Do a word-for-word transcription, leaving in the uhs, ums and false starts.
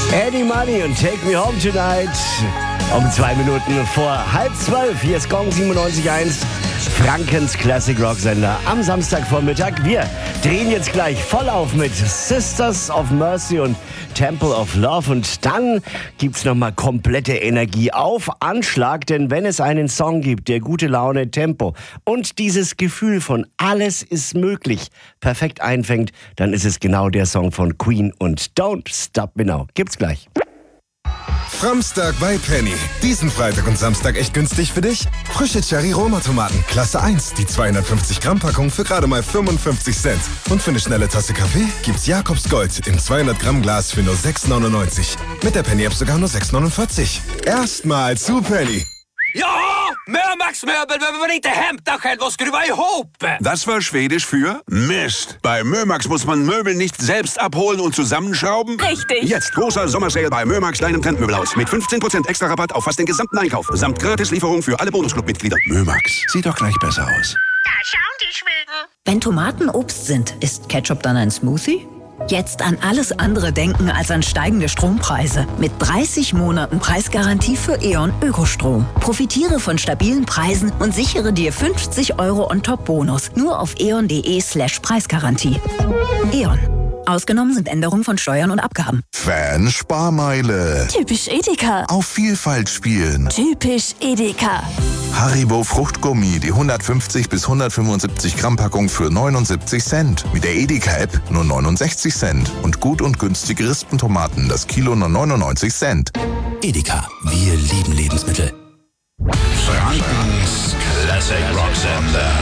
Eddie Money und Take Me Home Tonight. Um zwei Minuten vor halb zwölf. Hier ist Gong siebenundneunzig Komma eins. Frankens Classic Rock Sender am Samstagvormittag. Wir drehen jetzt gleich voll auf mit Sisters of Mercy und Temple of Love. Und dann gibt's nochmal komplette Energie auf Anschlag. Denn wenn es einen Song gibt, der gute Laune, Tempo und dieses Gefühl von alles ist möglich perfekt einfängt, dann ist es genau der Song von Queen und Don't Stop Me Now. Gibt's gleich. Framstag bei Penny. Diesen Freitag und Samstag echt günstig für dich? Frische Cherry-Roma-Tomaten, Klasse eins, die zweihundertfünfzig Gramm Packung für gerade mal fünfundfünfzig Cent. Und für eine schnelle Tasse Kaffee gibt's Jakobs Gold im zweihundert Gramm Glas für nur sechs neunundneunzig. Mit der Penny-App sogar nur sechs neunundvierzig. Erstmal zu Penny. Ja, Mömax-Möbel, wenn man inte hämtar själv och skruva ihop. Das war Schwedisch für Mist. Bei Mömax muss man Möbel nicht selbst abholen und zusammenschrauben. Richtig. Jetzt großer Sommersale bei Mömax, deinem Trendmöbelhaus. Mit fünfzehn Prozent extra Rabatt auf fast den gesamten Einkauf. Samt Gratislieferung für alle Bonusclub-Mitglieder. Mömax, sieht doch gleich besser aus. Da schauen die Schweden. Wenn Tomaten Obst sind, ist Ketchup dann ein Smoothie? Jetzt an alles andere denken als an steigende Strompreise. Mit dreißig Monaten Preisgarantie für E.ON Ökostrom. Profitiere von stabilen Preisen und sichere dir fünfzig Euro on top Bonus. Nur auf eon.de slash Preisgarantie. E.ON. Ausgenommen sind Änderungen von Steuern und Abgaben. Fan-Sparmeile. Typisch Edeka. Auf Vielfalt spielen. Typisch Edeka. Haribo Fruchtgummi, die hundertfünfzig bis hundertfünfundsiebzig Gramm Packung für neunundsiebzig Cent. Mit der Edeka-App nur neunundsechzig Cent. Und gut und günstige Rispentomaten, das Kilo nur neunundneunzig Cent. Edeka, wir lieben Lebensmittel. Frankens Classic Rock Sender.